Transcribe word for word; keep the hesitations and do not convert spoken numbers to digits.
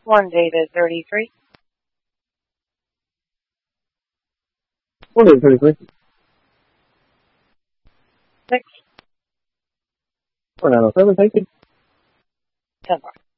One David thirty-three. One David thirty-three. Six. Four nine oh seven, thank you. Ten.